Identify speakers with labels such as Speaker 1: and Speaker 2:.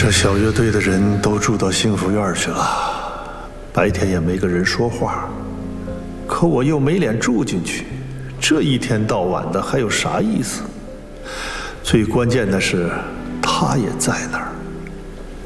Speaker 1: 这小乐队的人都住到幸福院去了，白天也没个人说话，可我又没脸住进去，这一天到晚的还有啥意思？最关键的是，他也在那儿。